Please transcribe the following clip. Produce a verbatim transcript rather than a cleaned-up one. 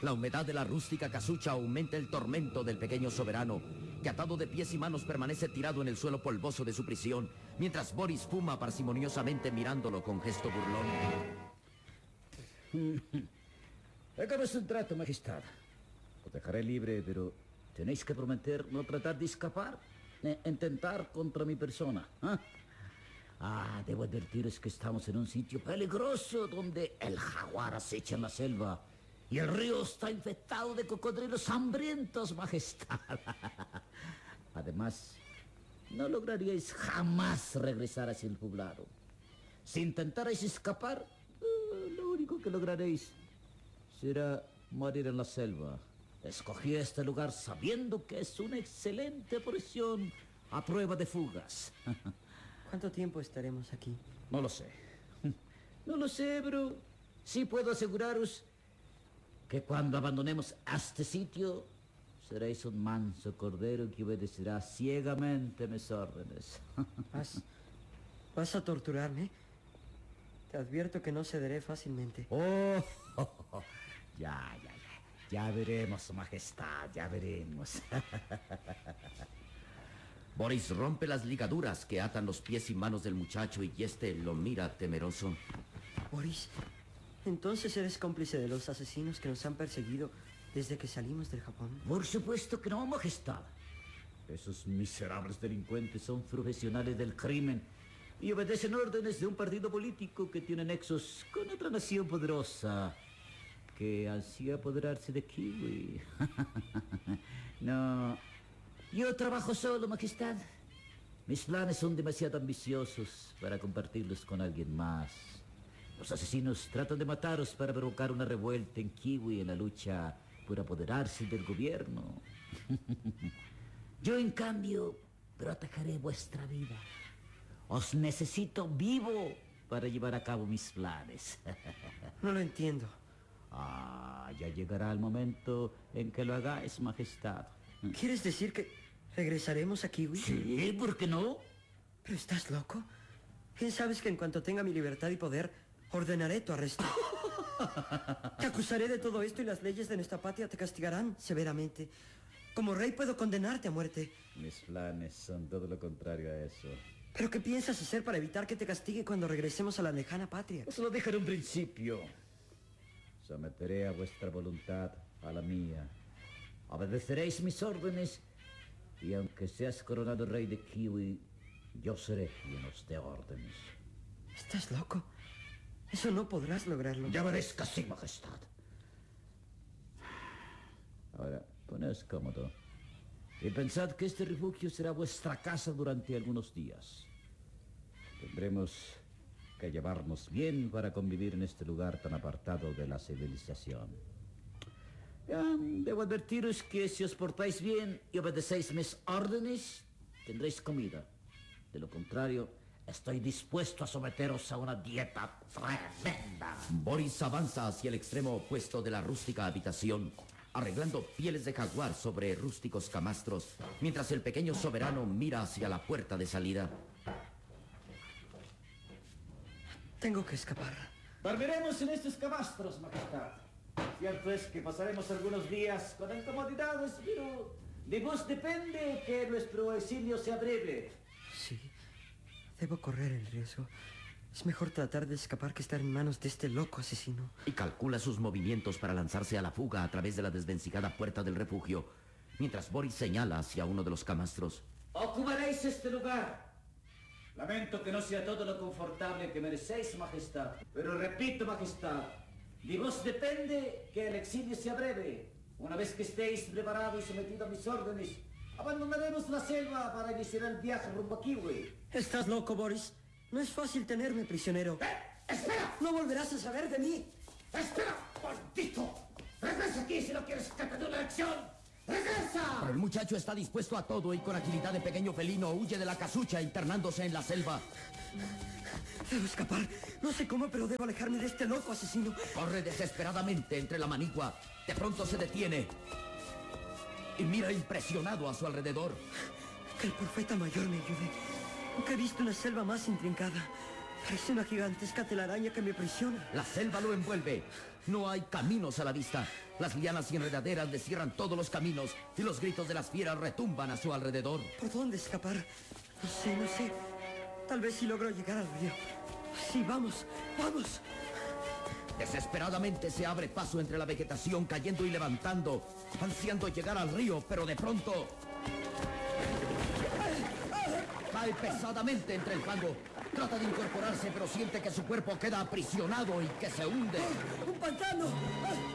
La humedad de la rústica casucha aumenta el tormento del pequeño soberano, que atado de pies y manos permanece tirado en el suelo polvoso de su prisión, mientras Boris fuma parsimoniosamente mirándolo con gesto burlón. Hagamos un trato, majestad. Os dejaré libre, pero tenéis que prometer no tratar de escapar, ni intentar contra mi persona. ¿eh? Ah, debo advertiros que estamos en un sitio peligroso donde el jaguar acecha en la selva y el río está infectado de cocodrilos hambrientos, majestad. Además, no lograríais jamás regresar hacia el poblado. Si intentarais escapar, uh, lo único que lograréis será morir en la selva. Escogí este lugar sabiendo que es una excelente prisión a prueba de fugas. ¿Cuánto tiempo estaremos aquí? No lo sé. No lo sé, pero sí puedo aseguraros que cuando abandonemos este sitio, seréis un manso cordero que obedecerá ciegamente mis órdenes. ¿Vas, vas a torturarme? Te advierto que no cederé fácilmente. Oh, oh, oh, ya, ya, ya. Ya veremos, su majestad, ya veremos. Boris rompe las ligaduras que atan los pies y manos del muchacho y este lo mira temeroso. Boris, ¿entonces eres cómplice de los asesinos que nos han perseguido desde que salimos del Japón? Por supuesto que no, majestad. Esos miserables delincuentes son profesionales del crimen y obedecen órdenes de un partido político que tiene nexos con otra nación poderosa que ansía apoderarse de Kiwi. No, yo trabajo solo, majestad. Mis planes son demasiado ambiciosos para compartirlos con alguien más. Los asesinos tratan de mataros para provocar una revuelta en Kiwi en la lucha por apoderarse del gobierno. Yo, en cambio, protegeré vuestra vida. Os necesito vivo para llevar a cabo mis planes. No lo entiendo. Ah, ya llegará el momento en que lo hagáis, majestad. ¿Quieres decir que regresaremos a Kiwi? Sí, ¿por qué no? ¿Pero estás loco? Bien sabes que en cuanto tenga mi libertad y poder, ordenaré tu arresto. Te acusaré de todo esto y las leyes de nuestra patria te castigarán severamente. Como rey puedo condenarte a muerte. Mis planes son todo lo contrario a eso. ¿Pero qué piensas hacer para evitar que te castigue cuando regresemos a la lejana patria? Os lo dije en un principio. Someteré a vuestra voluntad a la mía. Obedeceréis mis órdenes y aunque seas coronado rey de Kiwi, yo seré quien os dé órdenes. ¿Estás loco? Eso no podrás lograrlo. Ya veréis que sí, majestad. Ahora, poneos cómodo y pensad que este refugio será vuestra casa durante algunos días. Tendremos que llevarnos bien para convivir en este lugar tan apartado de la civilización. Ya, debo advertiros que si os portáis bien y obedecéis mis órdenes, tendréis comida. De lo contrario, estoy dispuesto a someteros a una dieta tremenda. Boris avanza hacia el extremo opuesto de la rústica habitación, arreglando pieles de jaguar sobre rústicos camastros, mientras el pequeño soberano mira hacia la puerta de salida. Tengo que escapar. Dormiremos en estos camastros, majestad. Cierto es que pasaremos algunos días con incomodidades, pero de vos depende que nuestro exilio sea breve. Sí, debo correr el riesgo. Es mejor tratar de escapar que estar en manos de este loco asesino. Y calcula sus movimientos para lanzarse a la fuga a través de la desvencijada puerta del refugio, mientras Boris señala hacia uno de los camastros. Ocuparéis este lugar. Lamento que no sea todo lo confortable que merecéis, majestad. Pero repito, majestad, de vos depende que el exilio sea breve. Una vez que estéis preparado y sometido a mis órdenes, abandonaremos la selva para iniciar el viaje rumbo a Kiwi. ¿Estás loco, Boris? No es fácil tenerme prisionero. ¡Eh! ¡Espera! No volverás a saber de mí. ¡Espera, maldito! ¡Regresa aquí si no quieres que te dé una lección! ¡Regresa! Pero el muchacho está dispuesto a todo y con agilidad de pequeño felino huye de la casucha internándose en la selva. Debo escapar. No sé cómo, pero debo alejarme de este loco asesino. Corre desesperadamente entre la manigua. De pronto se detiene y mira impresionado a su alrededor. Que el profeta mayor me ayude. Nunca he visto una selva más intrincada. Parece una gigantesca telaraña que me prisiona. La selva lo envuelve. No hay caminos a la vista. Las lianas y enredaderas le cierran todos los caminos y los gritos de las fieras retumban a su alrededor. ¿Por dónde escapar? No sé, no sé. Tal vez si logro llegar al río. Sí, vamos, vamos. Desesperadamente se abre paso entre la vegetación, cayendo y levantando, ansiando llegar al río, pero de pronto cae pesadamente entre el fango. Trata de incorporarse, pero siente que su cuerpo queda aprisionado y que se hunde. ¡Un pantano!